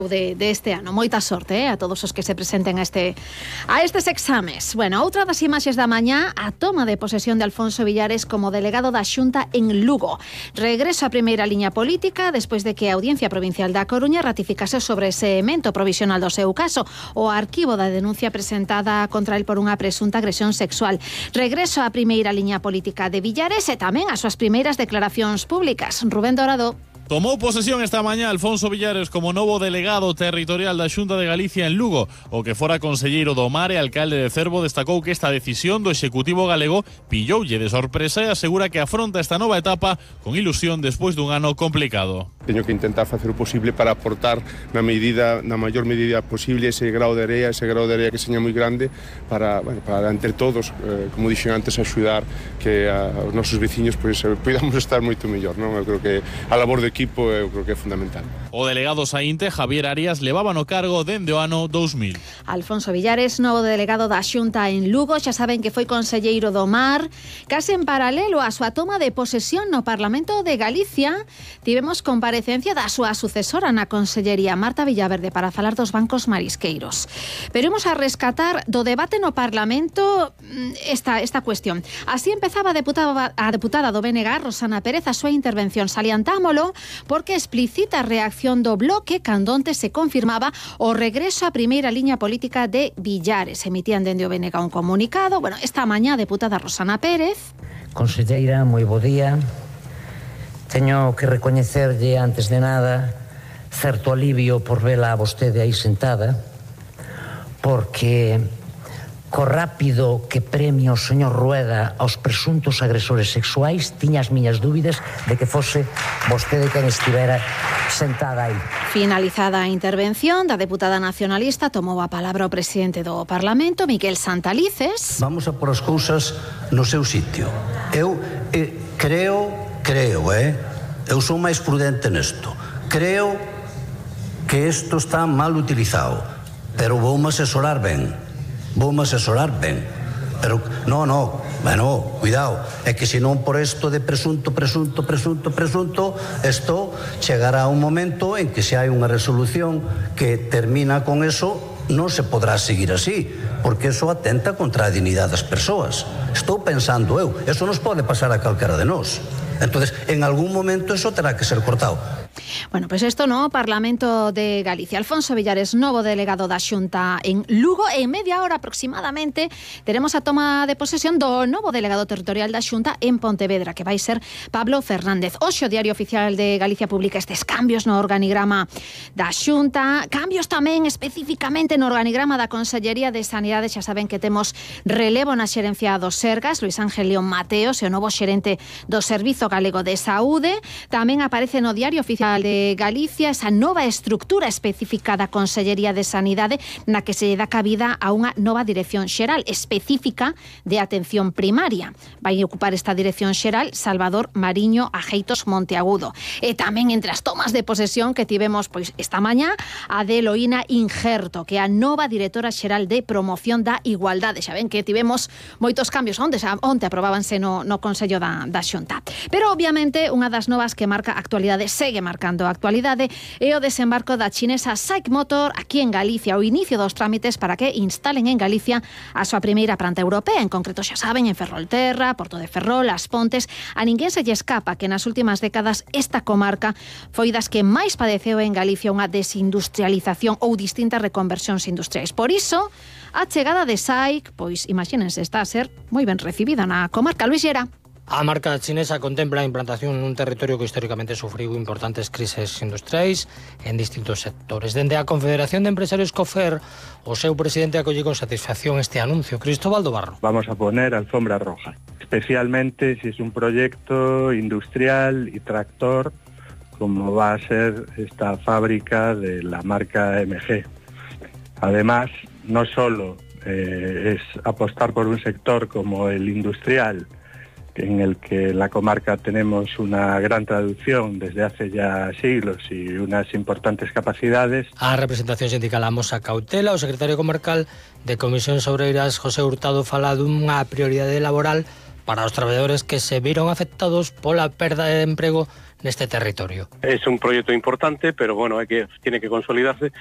de este ano. Moita sorte a todos os que se presenten a estes exames. Bueno, outra das imaxes da mañá, a toma de posesión de Alfonso Villares como delegado da Xunta en Lugo. Regreso á primeira liña política despois de que a Audiencia Provincial da Coruña ratificase sobre ese emento provisional do seu caso, o arquivo da denuncia presentada contra el por unha presunta agresión sexual. Regreso á primeira liña política de Villares e tamén as súas primeiras declaracións públicas. Rubén Dorado. Tomou posesión esta mañá Alfonso Villares como novo delegado territorial da Xunta de Galicia en Lugo. O que fora conselleiro do Mar e alcalde de Cervo destacou que esta decisión do Executivo galego pilloulle de sorpresa e asegura que afronta esta nova etapa con ilusión despois dun ano complicado. Teño que intentar facer o posible para aportar na maior medida posible ese grao de area que seña moi grande para entre todos, como dixen antes, axudar que os nosos veciños podamos estar moito mellor, non? Eu creo que a labor do equipo eu creo que é fundamental. O delegado saínte, Javier Arias, levaba no cargo dende o ano 2000. Alfonso Villares, novo delegado da Xunta en Lugo, xa saben que foi conselleiro do Mar. Case en paralelo á súa toma de posesión no Parlamento de Galicia, tivemos comparecencia da súa sucesora na Consellería, Marta Villaverde, para falar dos bancos marisqueiros. Pero imos a rescatar do debate no Parlamento esta cuestión. Así empezaba a deputada do BNG, Rosana Pérez, a súa intervención. Salientámolo porque explicita a reacción do Bloque cando onte se confirmaba o regreso á primeira liña política de Villares. Emitían dende o BNG un comunicado. Bueno, esta mañá a deputada Rosana Pérez. Conselleira, moi bo día. Teño que recoñecerlle, antes de nada, certo alivio por vela a vostede aí sentada, porque co rápido que premia o señor Rueda aos presuntos agresores sexuais, tiña as miñas dúbidas de que fose vostede quen estivera sentada aí. Finalizada a intervención da deputada nacionalista, tomou a palabra o presidente do Parlamento, Miguel Santalices. Vamos a por as cousas no seu sitio. Eu creo, eu sou máis prudente nesto. Creo que isto está mal utilizado, pero voume asesorar ben. Pero cuidado, é que senón por isto de presunto, isto chegará un momento en que se hai unha resolución que termina con eso, non se podrá seguir así, porque eso atenta contra a dignidade das persoas. Estou pensando eu, eso nos pode pasar a calquera de nós. Entonces, en algún momento eso terá que ser cortado. Bueno, pues esto no, Parlamento de Galicia. Alfonso Villares, novo delegado da Xunta en Lugo. En media hora aproximadamente teremos a toma de posesión do novo delegado territorial da Xunta en Pontevedra, que vai ser Pablo Fernández. Hoxe o Diario Oficial de Galicia publica estes cambios no organigrama da Xunta, cambios tamén especificamente no organigrama da Consellería de Sanidade. Xa saben que temos relevo na xerencia dos Sergas, Luis Ángel León Mateos, e o novo xerente do Servizo Galego de Saúde. Tamén aparece no Diario Oficial de Galicia esa nova estructura específica da Consellería de Sanidade, na que se dá cabida a unha nova dirección xeral específica de atención primaria. Vai ocupar esta dirección xeral Salvador Mariño Ajeitos Monteagudo. E tamén entre as tomas de posesión que tivemos esta mañá, a de Eloína Injerto, que é a nova directora xeral de Promoción da Igualdade. Xa ven que tivemos moitos cambios onte aprobábanse no Consello da Xunta. Pero obviamente unha das novas que marca a actualidade, segue marcando a actualidade, é o desembarco da chinesa SAIC Motor aquí en Galicia, o inicio dos trámites para que instalen en Galicia a súa primeira planta europea, en concreto, xa saben, en Ferrolterra, Porto de Ferrol, As Pontes. A ninguén se lle escapa que nas últimas décadas esta comarca foi das que máis padeceu en Galicia unha desindustrialización ou distintas reconversións industriais. Por iso, a chegada de SAIC, pois imagínense, está a ser moi ben recibida na comarca. Luis Llera. A marca chinesa contempla a implantación nun territorio que históricamente sufriu importantes crises industriais en distintos sectores. Dende a Confederación de Empresarios COFER, o seu presidente acolle con satisfacción este anuncio. Cristóbal do Barro. Vamos a poner alfombra roja, especialmente si es un proyecto industrial y tractor, como va a ser esta fábrica de la marca MG. Además, no solo es apostar por un sector como el industrial, en el que la comarca tenemos una gran traducción desde hace ya siglos y unas importantes capacidades. A representación sindical amosa cautela. O secretario comarcal de Comisións Obreiras, José Hurtado, fala dunha prioridade laboral para os traballadores que se viron afectados pola perda de emprego neste territorio. Es un proyecto importante, pero bueno, tiene que consolidarse.